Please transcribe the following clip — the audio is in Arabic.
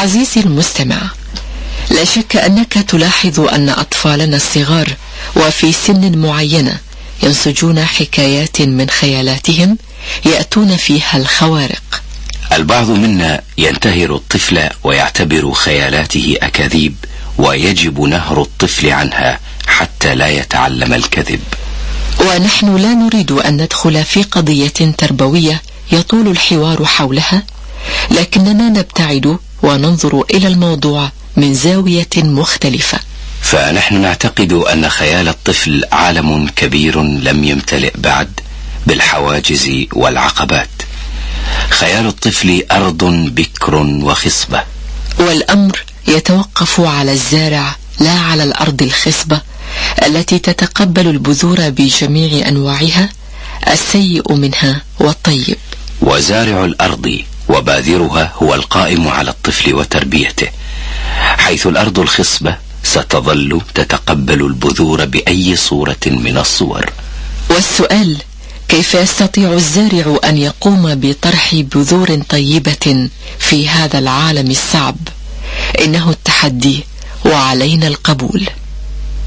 عزيزي المستمع، لا شك أنك تلاحظ أن أطفالنا الصغار وفي سن معينة ينسجون حكايات من خيالاتهم يأتون فيها الخوارق. البعض منا ينتهر الطفل ويعتبر خيالاته أكاذيب، ويجب نهر الطفل عنها حتى لا يتعلم الكذب. ونحن لا نريد أن ندخل في قضية تربوية يطول الحوار حولها، لكننا نبتعد وننظر إلى الموضوع من زاوية مختلفة. فنحن نعتقد أن خيال الطفل عالم كبير لم يمتلئ بعد بالحواجز والعقبات. خيال الطفل أرض بكر وخصبة، والأمر يتوقف على الزارع لا على الأرض الخصبة التي تتقبل البذور بجميع أنواعها، السيء منها والطيب. وزارع الأرض وباذرها هو القائم على الطفل وتربيته، حيث الأرض الخصبة ستظل تتقبل البذور بأي صورة من الصور. والسؤال: كيف يستطيع الزارع أن يقوم بطرح بذور طيبة في هذا العالم الصعب؟ إنه التحدي وعلينا القبول.